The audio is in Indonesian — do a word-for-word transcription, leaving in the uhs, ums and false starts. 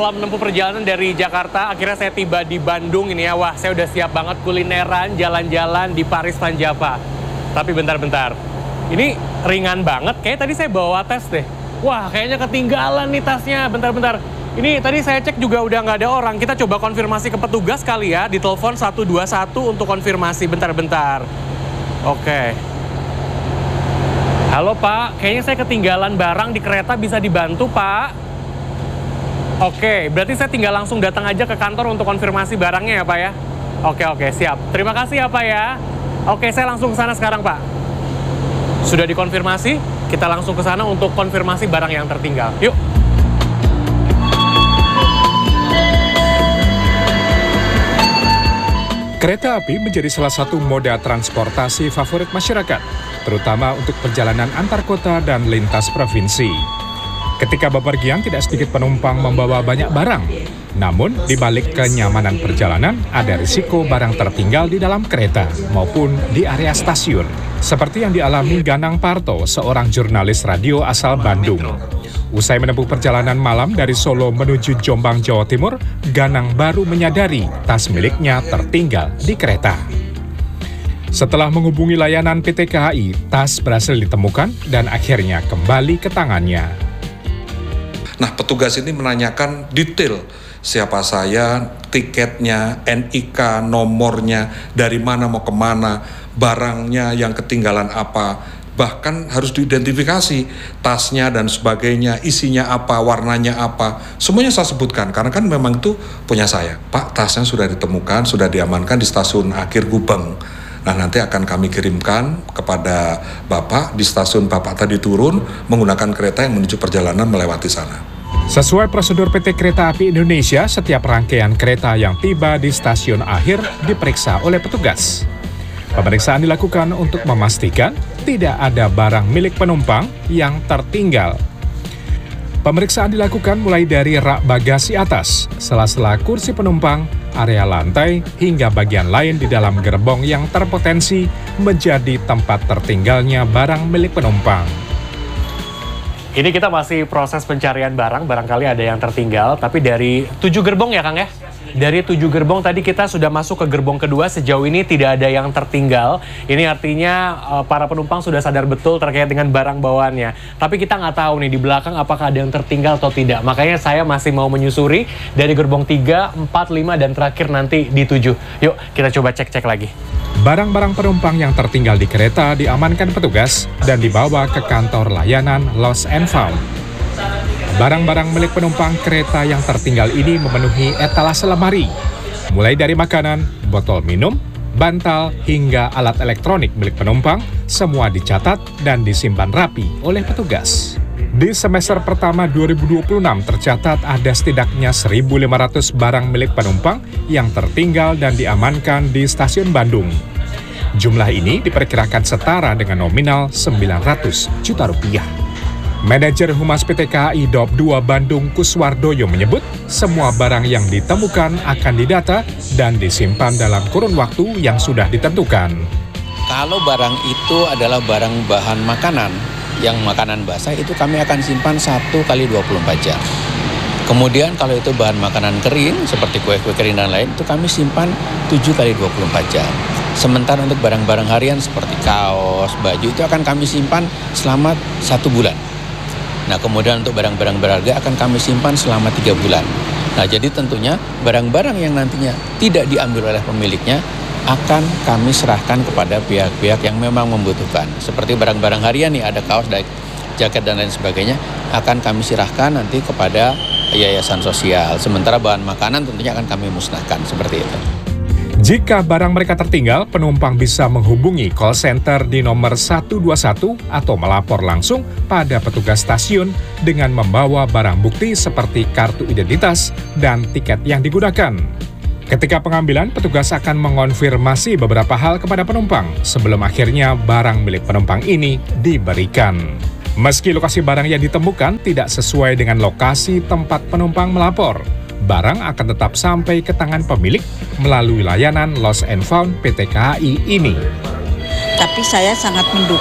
setelah menempuh perjalanan dari Jakarta, akhirnya saya tiba di Bandung ini ya. Wah, saya udah siap banget kulineran, jalan-jalan di Paris Van Java. Tapi bentar-bentar, ini ringan banget. Kayaknya tadi saya bawa tas deh. Wah, kayaknya ketinggalan nih tasnya. Bentar-bentar. Ini tadi saya cek juga udah nggak ada orang. Kita coba konfirmasi ke petugas kali ya. Di telepon satu dua satu untuk konfirmasi. Bentar-bentar. Oke. Halo Pak, kayaknya saya ketinggalan barang di kereta, bisa dibantu Pak? Oke, berarti saya tinggal langsung datang aja ke kantor untuk konfirmasi barangnya ya Pak ya? Oke, oke, siap. Terima kasih ya Pak ya. Oke, saya langsung ke sana sekarang Pak. Sudah dikonfirmasi, kita langsung ke sana untuk konfirmasi barang yang tertinggal. Yuk. Kereta api menjadi salah satu moda transportasi favorit masyarakat, terutama untuk perjalanan antar kota dan lintas provinsi. Ketika bepergian, tidak sedikit penumpang membawa banyak barang. Namun, di balik kenyamanan perjalanan, ada risiko barang tertinggal di dalam kereta maupun di area stasiun. Seperti yang dialami Ganang Parto, seorang jurnalis radio asal Bandung. Usai menempuh perjalanan malam dari Solo menuju Jombang, Jawa Timur, Ganang baru menyadari tas miliknya tertinggal di kereta. Setelah menghubungi layanan P T K H I, tas berhasil ditemukan dan akhirnya kembali ke tangannya. Nah, petugas ini menanyakan detail siapa saya, tiketnya, N I K, nomornya, dari mana mau kemana, barangnya yang ketinggalan apa. Bahkan harus diidentifikasi tasnya dan sebagainya, isinya apa, warnanya apa. Semuanya saya sebutkan karena kan memang itu punya saya. Pak, tasnya sudah ditemukan, sudah diamankan di stasiun akhir Gubeng. Nah, nanti akan kami kirimkan kepada Bapak di stasiun Bapak tadi turun menggunakan kereta yang menuju perjalanan melewati sana. Sesuai prosedur P T Kereta Api Indonesia, setiap rangkaian kereta yang tiba di stasiun akhir diperiksa oleh petugas. Pemeriksaan dilakukan untuk memastikan tidak ada barang milik penumpang yang tertinggal. Pemeriksaan dilakukan mulai dari rak bagasi atas, sela-sela kursi penumpang, area lantai, hingga bagian lain di dalam gerbong yang terpotensi menjadi tempat tertinggalnya barang milik penumpang. Ini kita masih proses pencarian barang, barangkali ada yang tertinggal, tapi dari tujuh gerbong ya Kang ya? Dari tujuh gerbong tadi kita sudah masuk ke gerbong kedua, sejauh ini tidak ada yang tertinggal. Ini artinya uh, para penumpang sudah sadar betul terkait dengan barang bawaannya. Tapi kita nggak tahu nih di belakang apakah ada yang tertinggal atau tidak. Makanya saya masih mau menyusuri dari gerbong tiga, empat, lima, dan terakhir nanti di tujuh. Yuk kita coba cek-cek lagi. Barang-barang penumpang yang tertinggal di kereta diamankan petugas dan dibawa ke kantor layanan Lost and Found. Barang-barang milik penumpang kereta yang tertinggal ini memenuhi etalase lemari, mulai dari makanan, botol minum, bantal, hingga alat elektronik milik penumpang, semua dicatat dan disimpan rapi oleh petugas. Di semester pertama dua ribu dua puluh enam tercatat ada setidaknya seribu lima ratus barang milik penumpang yang tertinggal dan diamankan di stasiun Bandung. Jumlah ini diperkirakan setara dengan nominal sembilan ratus juta rupiah. Manajer Humas P T K H I Daob dua Bandung Kuswardoyo menyebut semua barang yang ditemukan akan didata dan disimpan dalam kurun waktu yang sudah ditentukan. Kalau barang itu adalah barang bahan makanan, yang makanan basah itu kami akan simpan satu kali dua puluh empat jam. Kemudian kalau itu bahan makanan kering seperti kue-kue kering dan lain itu kami simpan tujuh kali dua puluh empat jam. Sementara untuk barang-barang harian seperti kaos, baju itu akan kami simpan selama satu bulan. Nah, kemudian untuk barang-barang berharga akan kami simpan selama tiga bulan. Nah, jadi tentunya barang-barang yang nantinya tidak diambil oleh pemiliknya akan kami serahkan kepada pihak-pihak yang memang membutuhkan. Seperti barang-barang harian nih, ada kaos, jaket, dan lain sebagainya, akan kami serahkan nanti kepada yayasan sosial. Sementara bahan makanan tentunya akan kami musnahkan, seperti itu. Jika barang mereka tertinggal, penumpang bisa menghubungi call center di nomor satu dua satu atau melapor langsung pada petugas stasiun dengan membawa barang bukti seperti kartu identitas dan tiket yang digunakan. Ketika pengambilan, petugas akan mengonfirmasi beberapa hal kepada penumpang sebelum akhirnya barang milik penumpang ini diberikan. Meski lokasi barang yang ditemukan tidak sesuai dengan lokasi tempat penumpang melapor, barang akan tetap sampai ke tangan pemilik melalui layanan Lost and Found P T K H I ini. Tapi saya sangat mendukung